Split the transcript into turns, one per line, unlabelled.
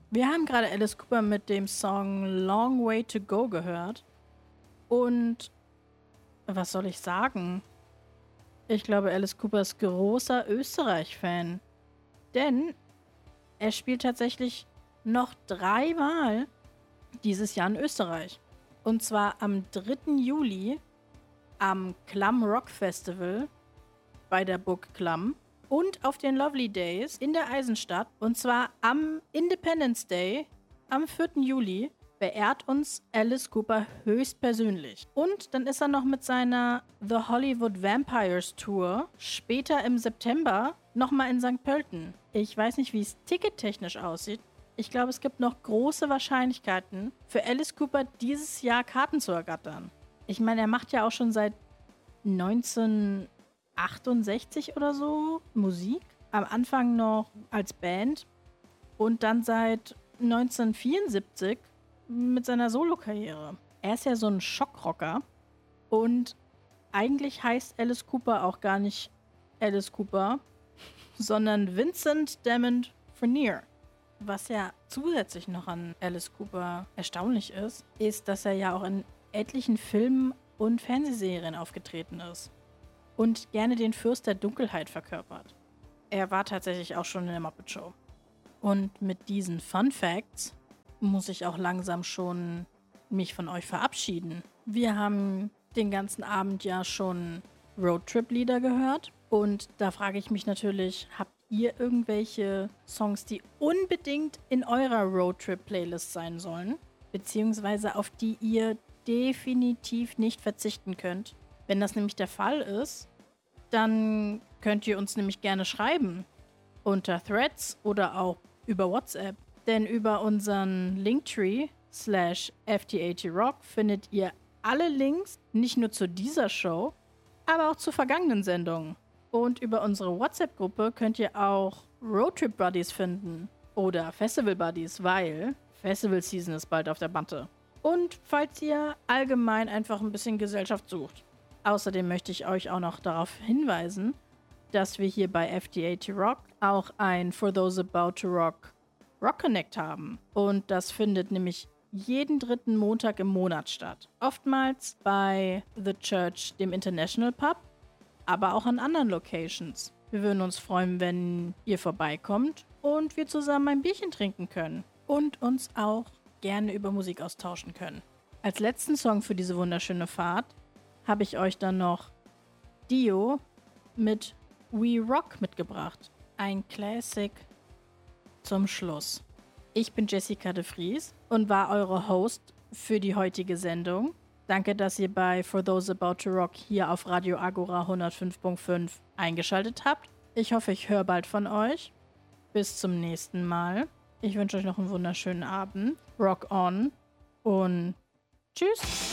Wir haben gerade Alice Cooper mit dem Song Long Way to Go gehört. Und was soll ich sagen? Ich glaube, Alice Cooper ist großer Österreich-Fan. Denn er spielt tatsächlich noch 3-mal dieses Jahr in Österreich. Und zwar am 3. Juli am Klamm Rock Festival bei der Burg Klamm und auf den Lovely Days in der Eisenstadt. Und zwar am Independence Day am 4. Juli beehrt uns Alice Cooper höchstpersönlich. Und dann ist er noch mit seiner The Hollywood Vampires Tour später im September nochmal in St. Pölten. Ich weiß nicht, wie es tickettechnisch aussieht. Ich glaube, es gibt noch große Wahrscheinlichkeiten, für Alice Cooper dieses Jahr Karten zu ergattern. Ich meine, er macht ja auch schon seit 1968 oder so Musik. Am Anfang noch als Band und dann seit 1974 mit seiner Solokarriere. Er ist ja so ein Schockrocker und eigentlich heißt Alice Cooper auch gar nicht Alice Cooper, sondern Vincent Demond Frenier. Was ja zusätzlich noch an Alice Cooper erstaunlich ist, dass er ja auch in etlichen Filmen und Fernsehserien aufgetreten ist und gerne den Fürst der Dunkelheit verkörpert. Er war tatsächlich auch schon in der Muppet Show. Und mit diesen Fun Facts muss ich auch langsam schon mich von euch verabschieden. Wir haben den ganzen Abend ja schon Roadtrip-Lieder gehört. Und da frage ich mich natürlich, habt ihr irgendwelche Songs, die unbedingt in eurer Roadtrip-Playlist sein sollen? Beziehungsweise auf die ihr definitiv nicht verzichten könnt? Wenn das nämlich der Fall ist, dann könnt ihr uns nämlich gerne schreiben. Unter Threads oder auch über WhatsApp. Denn über unseren Linktree /FTATRock findet ihr alle Links, nicht nur zu dieser Show, aber auch zu vergangenen Sendungen. Und über unsere WhatsApp-Gruppe könnt ihr auch Roadtrip-Buddies finden. Oder Festival-Buddies, weil Festival-Season ist bald auf der Matte. Und falls ihr allgemein einfach ein bisschen Gesellschaft sucht. Außerdem möchte ich euch auch noch darauf hinweisen, dass wir hier bei FTAT Rock auch ein For Those About to Rock Rock Connect haben. Und das findet nämlich jeden 3. Montag im Monat statt. Oftmals bei The Church, dem International Pub, aber auch an anderen Locations. Wir würden uns freuen, wenn ihr vorbeikommt und wir zusammen ein Bierchen trinken können. Und uns auch gerne über Musik austauschen können. Als letzten Song für diese wunderschöne Fahrt habe ich euch dann noch Dio mit We Rock mitgebracht. Ein Classic zum Schluss. Ich bin Jessica de Vries und war eure Host für die heutige Sendung. Danke, dass ihr bei For Those About to Rock hier auf Radio Agora 105.5 eingeschaltet habt. Ich hoffe, ich höre bald von euch. Bis zum nächsten Mal. Ich wünsche euch noch einen wunderschönen Abend. Rock on und tschüss.